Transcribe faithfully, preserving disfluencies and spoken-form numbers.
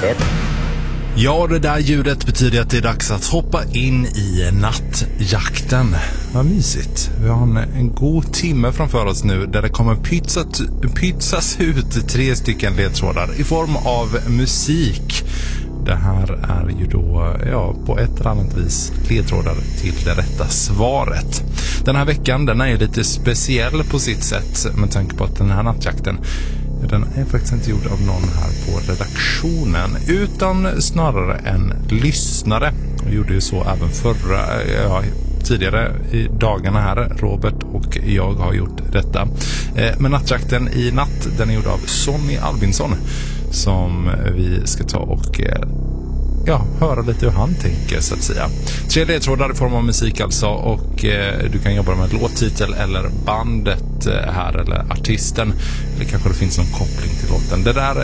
ett. Ja, det där ljudet betyder att det är dags att hoppa in i nattjakten. Vad mysigt. Vi har en, en god timme framför oss nu där det kommer pytsat, pytsas ut tre stycken ledtrådar i form av musik. Det här är ju då, ja, på ett eller annat vis ledtrådar till det rätta svaret. Den här veckan, den är ju lite speciell på sitt sätt med tanke på att den här nattjakten, den är faktiskt inte gjord av någon här på redaktionen utan snarare en lyssnare. Och gjorde ju så även förra, ja, tidigare i dagarna här. Robert och jag har gjort detta. Men nattjakten i natt, den är gjord av Sonny Albinsson som vi ska ta och ja, höra lite hur han tänker så att säga. Tre ledtrådar i form av musik alltså, och eh, du kan jobba med låttitel eller bandet eh, här eller artisten, eller kanske det finns någon koppling till låten. Det där